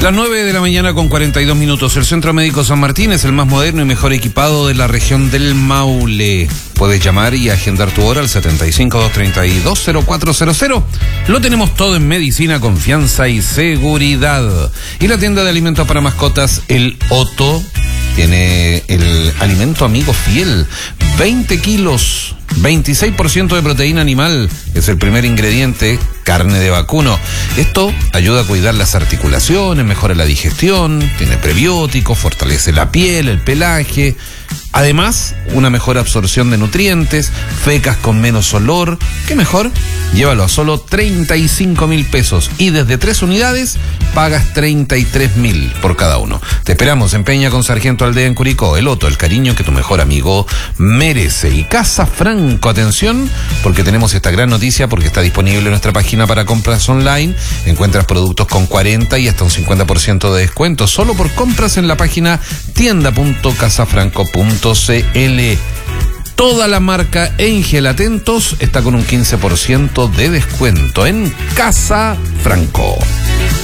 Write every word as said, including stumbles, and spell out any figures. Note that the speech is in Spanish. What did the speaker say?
Las nueve de la mañana con cuarenta y dos minutos. El Centro Médico San Martín es el más moderno y mejor equipado de la región del Maule. Puedes llamar y agendar tu hora al setenta y cinco, doscientos treinta y dos, cero cuatro cero cero. Lo tenemos todo en medicina, confianza y seguridad. Y la tienda de alimentos para mascotas, el Otto, tiene el alimento amigo fiel. veinte kilos, veintiséis por ciento de proteína animal. Es el primer ingrediente, carne de vacuno. Esto ayuda a cuidar las articulaciones, mejora la digestión, tiene prebióticos, fortalece la piel, el pelaje. Además, una mejor absorción de nutrientes, fecas con menos olor. ¿Qué mejor? Llévalo a solo treinta y cinco mil pesos y desde tres unidades pagas treinta y tres mil por cada uno. Te esperamos en Peña con Sargento Aldea en Curicó. El Otto, el cariño que tu mejor amigo merece. Y Casa Franco, atención, porque tenemos esta gran noticia, porque está disponible en nuestra página para compras online. Encuentras productos con cuarenta y hasta un cincuenta por ciento de descuento solo por compras en la página tienda punto casafranco punto cl. Toda la marca Engel, atentos, está con un quince por ciento de descuento en Casa Franco.